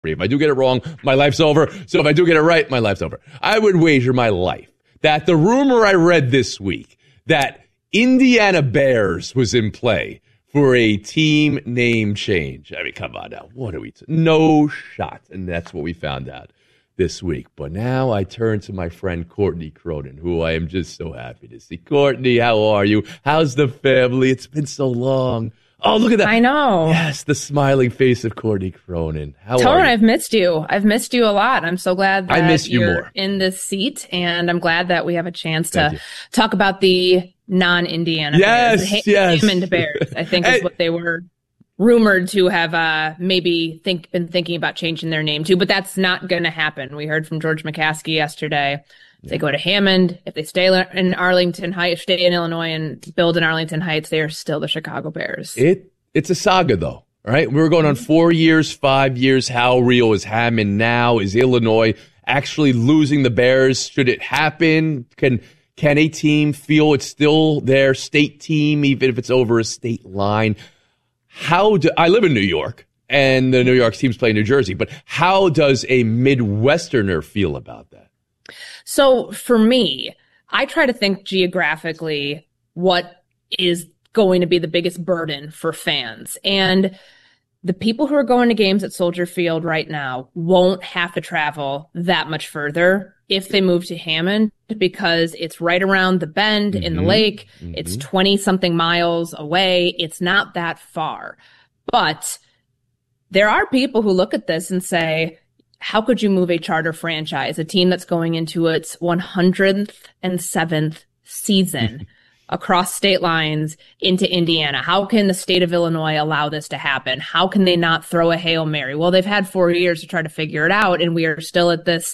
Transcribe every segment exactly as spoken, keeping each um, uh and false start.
If I do get it wrong, my life's over. So if I do get it right, my life's over. I would wager my life that the rumor I read this week that Indiana Bears was in play for a team name change. I mean, come on now. What are we? T- no shot. And that's what we found out this week. But now I turn to my friend Courtney Cronin, who I am just so happy to see. Courtney, how are you? How's the family? It's been so long. Oh, look at that. I know. Yes, the smiling face of Courtney Cronin. How Tone, are you? I've missed you. I've missed you a lot. I'm so glad that I miss you you're more. in this seat, and I'm glad that we have a chance Thank to you. talk about the non-Indiana Yes, Bears. The yes. Hammond Bears, I think, is Hey. what they were rumored to have uh, maybe think been thinking about changing their name to, but that's not going to happen. We heard from George McCaskey yesterday. If they go to Hammond, if they stay in Arlington Heights, stay in Illinois and build in Arlington Heights, they are still the Chicago Bears. It It's a saga, though, right? We were going on four years, five years. How real is Hammond now? Is Illinois actually losing the Bears? Should it happen? Can can a team feel it's still their state team, even if it's over a state line? How do I live in New York, and the New York teams play in New Jersey, but how does a Midwesterner feel about that? So for me, I try to think geographically what is going to be the biggest burden for fans. And the people who are going to games at Soldier Field right now won't have to travel that much further if they move to Hammond, because it's right around the bend mm-hmm. in the lake. Mm-hmm. It's twenty something miles away. It's not that far. But there are people who look at this and say, how could you move a charter franchise, a team that's going into its one hundred seventh season across state lines into Indiana? How can the state of Illinois allow this to happen? How can they not throw a Hail Mary? Well, they've had four years to try to figure it out, and we are still at this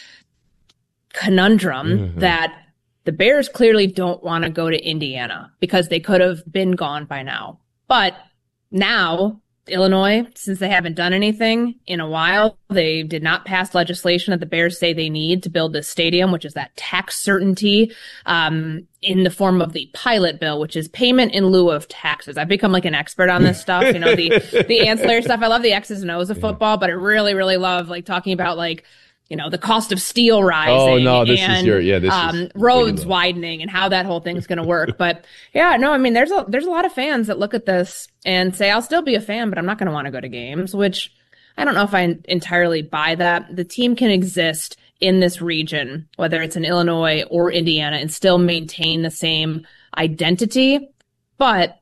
conundrum mm-hmm. that the Bears clearly don't want to go to Indiana because they could have been gone by now. But now, Illinois, since they haven't done anything in a while, they did not pass legislation that the Bears say they need to build this stadium, which is that tax certainty um, in the form of the pilot bill, which is payment in lieu of taxes. I've become like an expert on this stuff, you know, the the ancillary stuff. I love the X's and O's of football, but I really, really love like talking about like, you know, the cost of steel rising oh, no, this and is your, yeah, this um, is roads widening and how that whole thing's going to work. But yeah, no, I mean, there's a, there's a lot of fans that look at this and say, I'll still be a fan, but I'm not going to want to go to games, which I don't know if I entirely buy that. The team can exist in this region, whether it's in Illinois or Indiana, and still maintain the same identity. But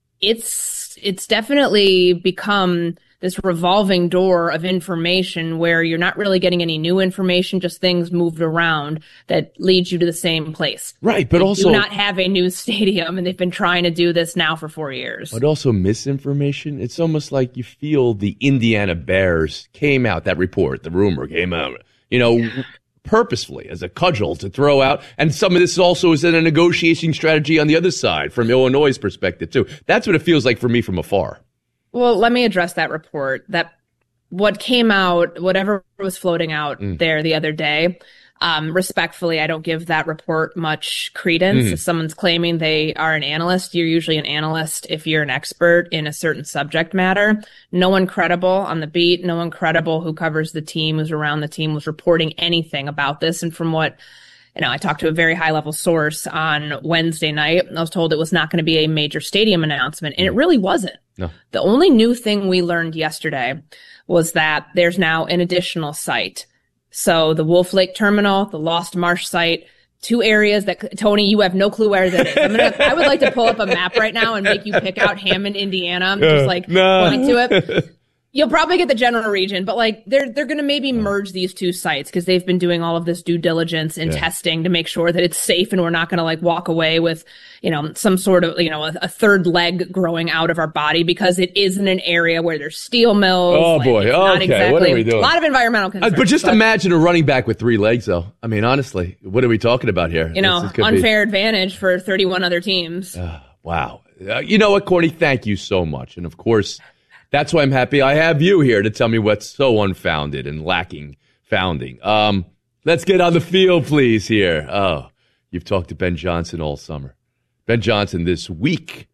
it's, it's definitely become this revolving door of information where you're not really getting any new information, just things moved around that leads you to the same place. Right, but they also do not have a new stadium, and they've been trying to do this now for four years. But also misinformation. It's almost like you feel the Indiana Bears came out, that report, the rumor came out, you know, yeah. purposefully as a cudgel to throw out. And some of this also is in a negotiation strategy on the other side from Illinois' perspective, too. That's what it feels like for me from afar. Well, let me address that report. That what came out, whatever was floating out mm. there the other day, um, respectfully, I don't give that report much credence. Mm. If someone's claiming they are an analyst, you're usually an analyst if you're an expert in a certain subject matter. No one credible on the beat, no one credible who covers the team, who's around the team, was reporting anything about this. And from what You know, I talked to a very high level source on Wednesday night. I was told it was not going to be a major stadium announcement, and it really wasn't. No. The only new thing we learned yesterday was that there's now an additional site. So the Wolf Lake Terminal, the Lost Marsh site, two areas that, Tony, you have no clue where that is. I'm gonna, I would like to pull up a map right now and make you pick out Hammond, Indiana, just like no. point to it. You'll probably get the general region, but like they're they're going to maybe merge these two sites because they've been doing all of this due diligence and yeah. testing to make sure that it's safe, and we're not going to like walk away with, you know, some sort of, you know, a, a third leg growing out of our body because it is in an area where there's steel mills. Oh like, boy, okay, exactly, what are we doing? A lot of environmental concerns. Uh, but just but, imagine a running back with three legs, though. I mean, honestly, what are we talking about here? You know, unfair be... advantage for thirty-one other teams. Uh, wow. Uh, you know what, Courtney? Thank you so much, and of course. That's why I'm happy I have you here to tell me what's so unfounded and lacking founding. Um, let's get on the field, please, here. Oh, you've talked to Ben Johnson all summer. Ben Johnson this week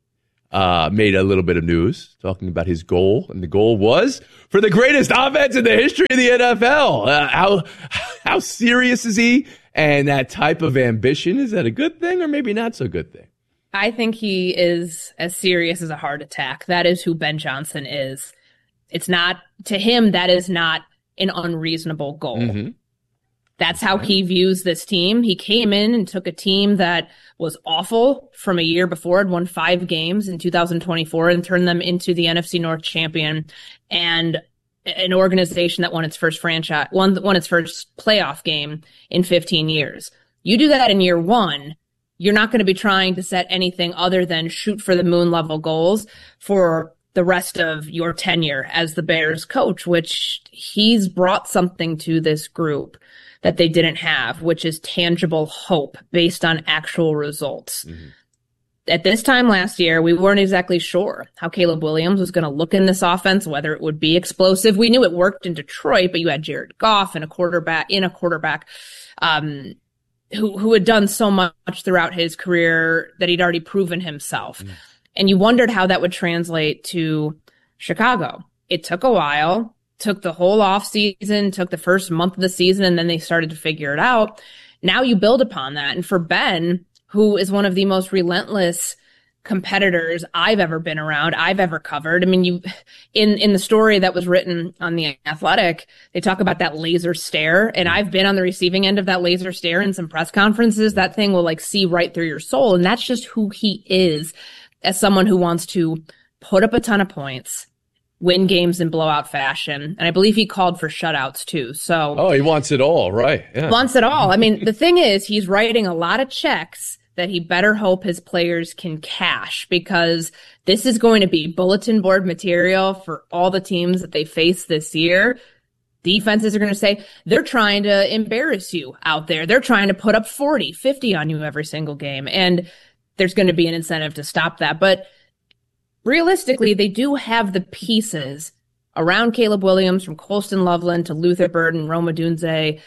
uh, made a little bit of news talking about his goal, and the goal was for the greatest offense in the history of the N F L. Uh, how how serious is he? And that type of ambition, is that a good thing or maybe not so good thing? I think he is as serious as a heart attack. That is who Ben Johnson is. It's not, to him, that is not an unreasonable goal. Mm-hmm. That's how he views this team. He came in and took a team that was awful from a year before, had won five games in two thousand twenty-four and turned them into the N F C North champion, and an organization that won its first franchise, won, won its first playoff game in fifteen years. You do that in year one, you're not going to be trying to set anything other than shoot for the moon level goals for the rest of your tenure as the Bears coach, which he's brought something to this group that they didn't have, which is tangible hope based on actual results. Mm-hmm. At this time last year, we weren't exactly sure how Caleb Williams was going to look in this offense, whether it would be explosive. We knew it worked in Detroit, but you had Jared Goff and a quarterback in a quarterback, um, who, who had done so much throughout his career that he'd already proven himself. Mm. And you wondered how that would translate to Chicago. It took a while, took the whole off season, took the first month of the season, and then they started to figure it out. Now you build upon that. And for Ben, who is one of the most relentless competitors I've ever been around, I've ever covered. I mean, you, in, in the story that was written on The Athletic, they talk about that laser stare, and I've been on the receiving end of that laser stare in some press conferences. That thing will like see right through your soul. And that's just who he is as someone who wants to put up a ton of points, win games in blowout fashion. And I believe he called for shutouts too. So, oh, he wants it all, right? Yeah. Wants it all. I mean, the thing is, he's writing a lot of checks that he better hope his players can cash, because this is going to be bulletin board material for all the teams that they face this year. Defenses are going to say, they're trying to embarrass you out there. They're trying to put up forty, fifty on you every single game. And there's going to be an incentive to stop that. But realistically, they do have the pieces around Caleb Williams, from Colston Loveland to Luther Burden, Rome Odunze,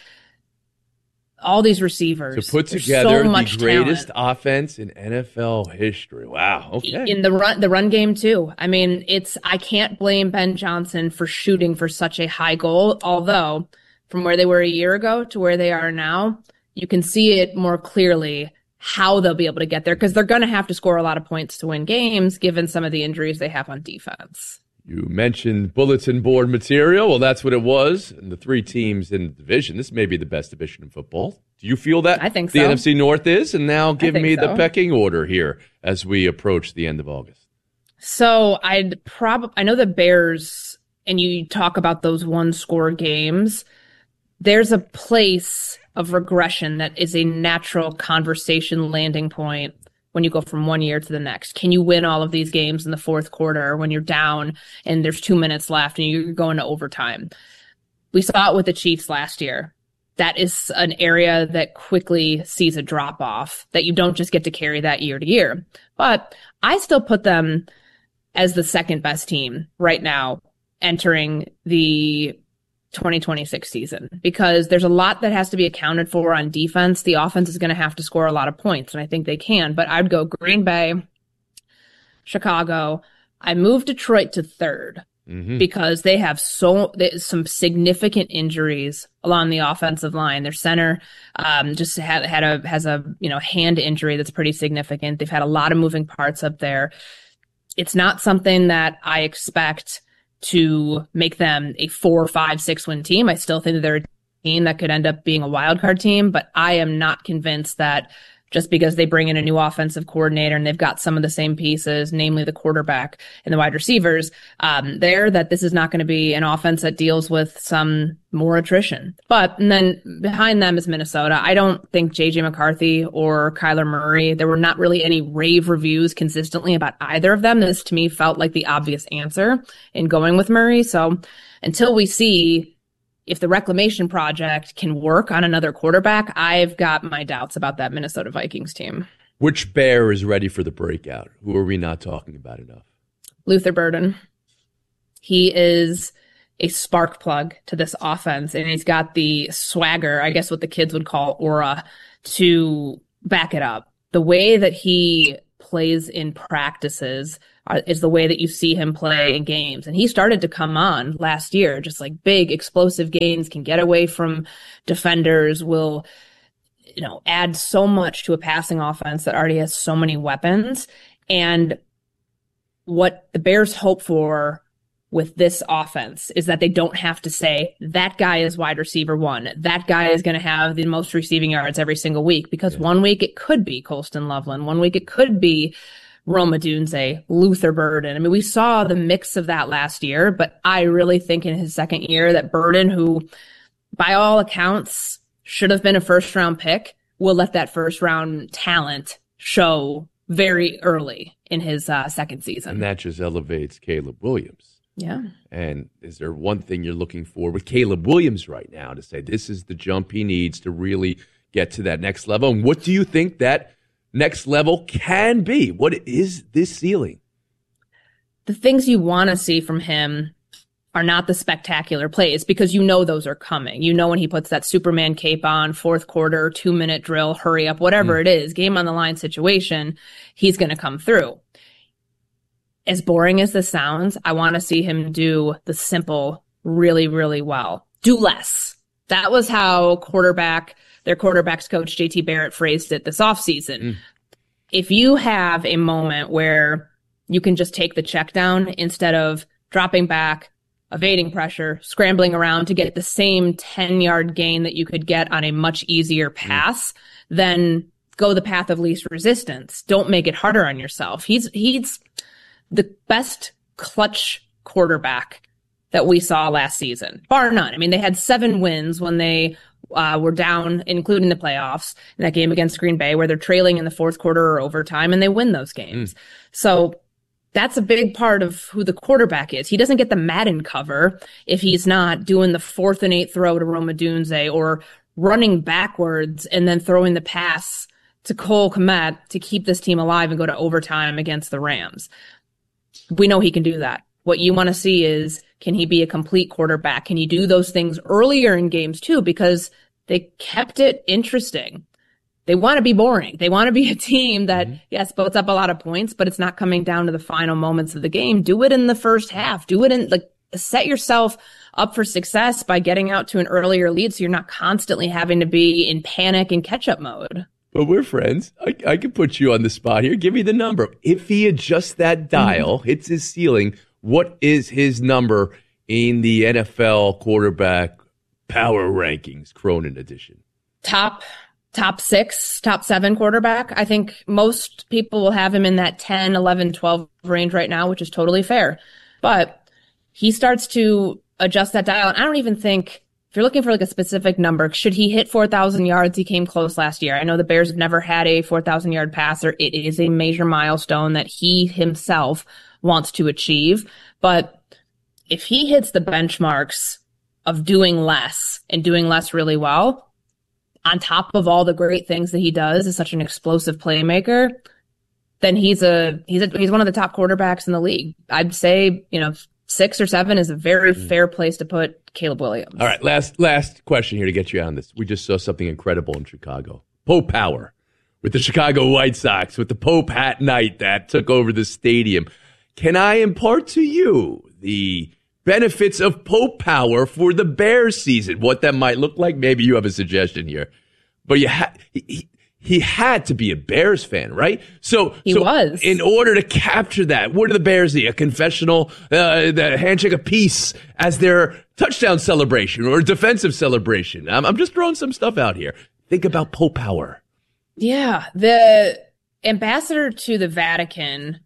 all these receivers. To put together so the greatest talent. Offense in N F L history. Wow. Okay. In the run, the run game too. I mean, it's, I can't blame Ben Johnson for shooting for such a high goal. Although from where they were a year ago to where they are now, you can see it more clearly how they'll be able to get there, because they're going to have to score a lot of points to win games, given some of the injuries they have on defense. You mentioned bulletin board material. Well, that's what it was. And the three teams in the division, this may be the best division in football. Do you feel that? I think the so. N F C North is? And now give me so. the pecking order here as we approach the end of August. So I'd probably, I know the Bears, and you talk about those one score games, there's a place of regression that is a natural conversation landing point when you go from one year to the next. Can you win all of these games in the fourth quarter when you're down and there's two minutes left and you're going to overtime? We saw it with the Chiefs last year. That is an area that quickly sees a drop off, that you don't just get to carry that year to year. But I still put them as the second best team right now entering the twenty twenty-six season, because there's a lot that has to be accounted for on defense. The offense is going to have to score a lot of points, and I think they can. But I'd go Green Bay, Chicago. I moved Detroit to third mm-hmm. because they have so some significant injuries along the offensive line. Their center um, just had had a has a you know hand injury that's pretty significant. They've had a lot of moving parts up there. It's not something that I expect to make them a four, five, six win team. I still think that they're a team that could end up being a wild card team, but I am not convinced that just because they bring in a new offensive coordinator and they've got some of the same pieces, namely the quarterback and the wide receivers, um, there, that this is not going to be an offense that deals with some more attrition. But, and then behind them is Minnesota. I don't think J J McCarthy or Kyler Murray, there were not really any rave reviews consistently about either of them. This to me felt like the obvious answer in going with Murray. So until we see if the reclamation project can work on another quarterback, I've got my doubts about that Minnesota Vikings team. Which Bear is ready for the breakout? Who are we not talking about enough? Luther Burden. He is a spark plug to this offense, and he's got the swagger, I guess what the kids would call aura, to back it up. The way that he plays in practices are, is the way that you see him play in games. And he started to come on last year, just like big explosive gains, can get away from defenders, will, you know, add so much to a passing offense that already has so many weapons. And what the Bears hope for with this offense is that they don't have to say that guy is wide receiver one. That guy is going to have the most receiving yards every single week, because yeah. one week it could be Colston Loveland. One week it could be Rome Odunze, Luther Burden. I mean, we saw the mix of that last year, but I really think in his second year that Burden, who by all accounts should have been a first round pick, will let that first round talent show very early in his uh, second season. And that just elevates Caleb Williams. Yeah. And is there one thing you're looking for with Caleb Williams right now to say this is the jump he needs to really get to that next level? And what do you think that next level can be? What is this ceiling? The things you want to see from him are not the spectacular plays, because you know those are coming. You know when he puts that Superman cape on, fourth quarter, two-minute drill, hurry up, whatever mm. it is, game on the line situation, he's going to come through. As boring as this sounds, I want to see him do the simple really, really well. Do less. That was how quarterback, their quarterback's coach, J T Barrett, phrased it this offseason. Mm. If you have a moment where you can just take the check down instead of dropping back, evading pressure, scrambling around to get the same ten-yard gain that you could get on a much easier pass, mm. then go the path of least resistance. Don't make it harder on yourself. He's he's the best clutch quarterback that we saw last season, bar none. I mean, they had seven wins when they uh, were down, including the playoffs, in that game against Green Bay, where they're trailing in the fourth quarter or overtime, and they win those games. Mm. So that's a big part of who the quarterback is. He doesn't get the Madden cover if he's not doing the fourth and eight throw to Rome Odunze, or running backwards and then throwing the pass to Cole Kmet to keep this team alive and go to overtime against the Rams. We know he can do that. What you want to see is, can he be a complete quarterback? Can he do those things earlier in games too? Because they kept it interesting. They want to be boring. They want to be a team that, mm-hmm. yes, puts up a lot of points, but it's not coming down to the final moments of the game. Do it in the first half. Do it in, like, set yourself up for success by getting out to an earlier lead, so you're not constantly having to be in panic and catch-up mode. But we're friends. I, I can put you on the spot here. Give me the number. If he adjusts that dial, mm-hmm. hits his ceiling, what is his number in the N F L quarterback power rankings, Cronin edition? Top, top six, top seven quarterback. I think most people will have him in that ten, eleven, twelve range right now, which is totally fair. But he starts to adjust that dial. And I don't even think, if you're looking for like a specific number, should he hit four thousand yards? He came close last year. I know the Bears have never had a four thousand yard passer. It is a major milestone that he himself wants to achieve. But if he hits the benchmarks of doing less and doing less really well, on top of all the great things that he does as such an explosive playmaker, then he's a, he's a, he's one of the top quarterbacks in the league. I'd say, you know, six or seven is a very mm. fair place to put Caleb Williams. All right, last last question here to get you on this. We just saw something incredible in Chicago. Pope Power with the Chicago White Sox, with the Pope hat night that took over the stadium. Can I impart to you the benefits of Pope Power for the Bears season? What that might look like? Maybe you have a suggestion here. But you ha- he, he had to be a Bears fan, right? So he so was. In order to capture that, what do the Bears need? A confessional, uh, the handshake of peace as their touchdown celebration or defensive celebration? I'm, I'm just throwing some stuff out here. Think about Pope Power. Yeah. The ambassador to the Vatican,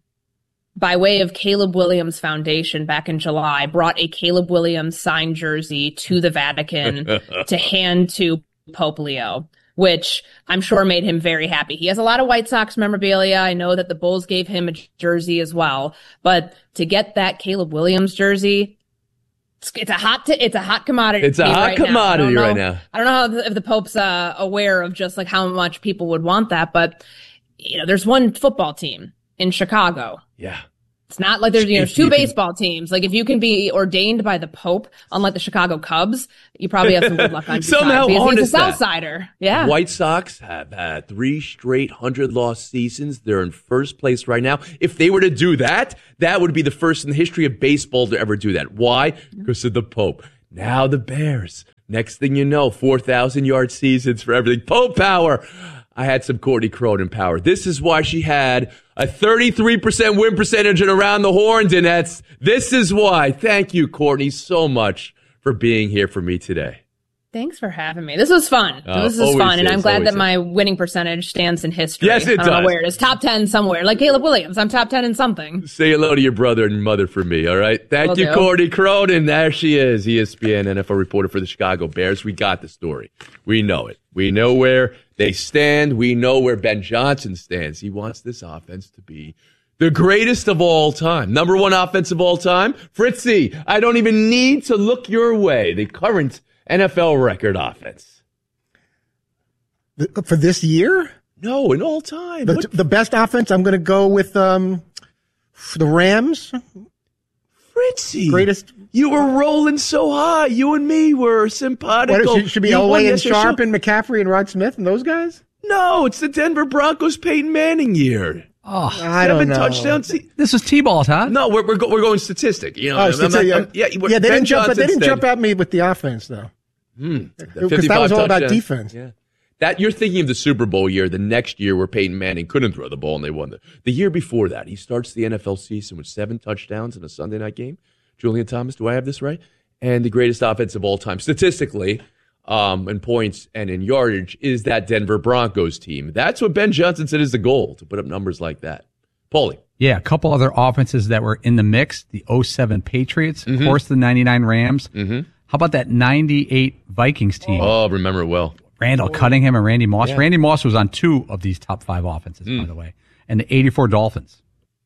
by way of Caleb Williams Foundation back in July, brought a Caleb Williams signed jersey to the Vatican to hand to Pope Leo, which I'm sure made him very happy. He has a lot of White Sox memorabilia. I know that the Bulls gave him a jersey as well, but to get that Caleb Williams jersey, it's, it's a hot, t- it's a hot commodity. It's a hot right commodity now. right now. I don't know how the, if the Pope's uh, aware of just like how much people would want that, but you know, there's one football team in Chicago. Yeah. It's not like there's, you know, two baseball teams. Like if you can be ordained by the Pope, unlike the Chicago Cubs, you probably have some good luck on your Somehow side. Because he's a that. Southsider. Yeah. White Sox have had three straight hundred-loss seasons. They're in first place right now. If they were to do that, that would be the first in the history of baseball to ever do that. Why? Because of the Pope. Now the Bears. Next thing you know, four thousand yard seasons for everything. Pope power. I had some Courtney Cronin power. This is why she had a thirty-three percent win percentage and around the horn, Dinettes. This is why. Thank you, Courtney, so much for being here for me today. Thanks for having me. This was fun. Uh, this was fun, is, and I'm glad that is. my winning percentage stands in history. Yes, it I don't does. know where it is. Top ten somewhere. Like Caleb Williams. I'm top ten in something. Say hello to your brother and mother for me, all right? Thank Will you, do. Courtney Cronin. There she is, E S P N N F L reporter for the Chicago Bears. We got the story. We know it. We know where they stand. We know where Ben Johnson stands. He wants this offense to be the greatest of all time. Number one offense of all time. Fritzy, I don't even need to look your way. The current N F L record offense. For this year? No, in all time. The, What- the best offense, I'm going to go with um, the Rams. Fritzy. Greatest. You were rolling so high. You and me were simpatico. What, should, should be You won Elway and yesterday. Sharp and McCaffrey and Rod Smith and those guys? No, it's the Denver Broncos Peyton Manning year. Oh, I Seven don't know. touchdowns. See- this is T-ball, Todd. No, we're we're, go, we're going statistic. You know, Oh, I'm so not- yeah, I'm- yeah, yeah, they Ben didn't jump, but they Johnson didn't said- jump at me with the offense though, Hmm, because that was all about defense. Yeah, that you're thinking of the Super Bowl year, the next year where Peyton Manning couldn't throw the ball and they won the. The year before that, he starts the N F L season with seven touchdowns in a Sunday night game. Julian Thomas, do I have this right? And the greatest offense of all time, statistically, um, in points and in yardage, is that Denver Broncos team. That's what Ben Johnson said is the goal, to put up numbers like that. Paulie. Yeah, a couple other offenses that were in the mix. The oh seven Patriots, Mm-hmm. of course, the ninety-nine Rams. Mm-hmm. How about that ninety-eight Vikings team? Oh, remember it well. Randall Cunningham and Randy Moss. Yeah. Randy Moss was on two of these top five offenses, Mm. by the way. And the eighty-four Dolphins.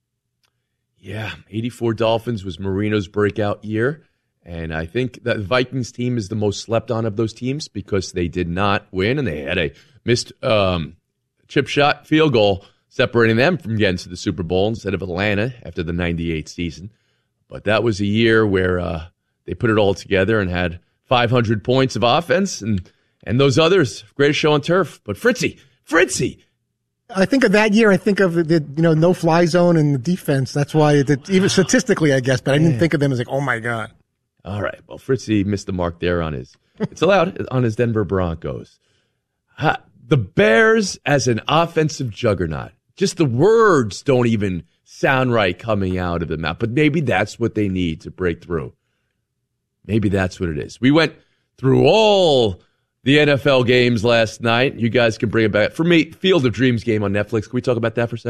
Yeah, eighty-four Dolphins was Marino's breakout year. And I think that the Vikings team is the most slept on of those teams because they did not win, and they had a missed um, chip shot field goal separating them from getting to the Super Bowl instead of Atlanta after the ninety-eight season. But that was a year where uh, they put it all together and had five hundred points of offense, and, and those others, greatest show on turf. But Fritzy, Fritzy, I think of that year. I think of the you know no fly zone and the defense. That's why it, even statistically, I guess. But I didn't think of them as like, oh my god. all right. Well, Fritzy missed the mark there on his, it's allowed, on his Denver Broncos. Ha, the Bears as an offensive juggernaut. Just the words don't even sound right coming out of the mouth. But maybe that's what they need to break through. Maybe that's what it is. We went through all the N F L games last night. You guys can bring it back. For me, Field of Dreams game on Netflix. Can we talk about that for a second?